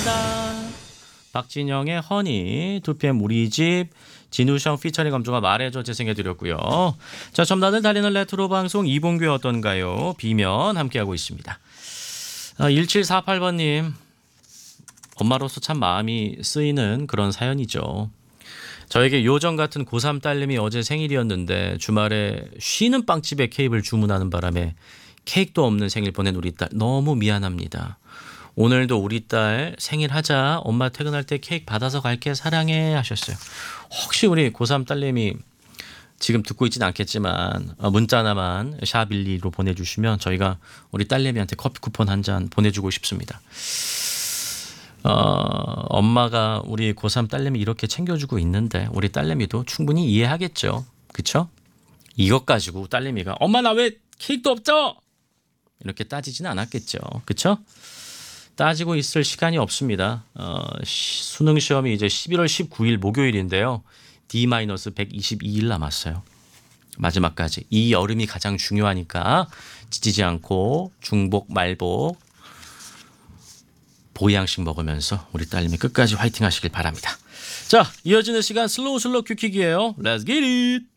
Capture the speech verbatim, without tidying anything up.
감사합니다. 박진영의 허니, 투피엠 우리 집, 진우션 피처링 검주가 말해줘 재생해드렸고요. 자, 점다들 달리는 레트로 방송 이봉규 어떤가요? 비면 함께하고 있습니다. 아, 일칠사팔 번님, 엄마로서 참 마음이 쓰이는 그런 사연이죠. 저에게 요정 같은 고삼 딸내미 어제 생일이었는데 주말에 쉬는 빵집에 케이크를 주문하는 바람에 케이크도 없는 생일 보낸 우리 딸 너무 미안합니다. 오늘도 우리 딸 생일하자. 엄마 퇴근할 때 케이크 받아서 갈게. 사랑해 하셨어요. 혹시 우리 고삼 딸내미 지금 듣고 있지는 않겠지만 문자 하나만 샵일이로 보내주시면 저희가 우리 딸내미한테 커피 쿠폰 한 잔 보내주고 싶습니다. 어, 엄마가 우리 고삼 딸내미 이렇게 챙겨주고 있는데 우리 딸내미도 충분히 이해하겠죠. 그렇죠? 이것 가지고 딸내미가 엄마 나 왜 케이크도 없죠? 이렇게 따지지는 않았겠죠. 그렇죠? 따지고 있을 시간이 없습니다. 어, 수능 시험이 이제 십일월 십구일 목요일인데요. 디 백이십이 일 남았어요. 마지막까지. 이 여름이 가장 중요하니까 지치지 않고 중복 말복 보양식 먹으면서 우리 딸님이 끝까지 화이팅 하시길 바랍니다. 자, 이어지는 시간 슬로우 슬로우 큐킥이에요. Let's get it!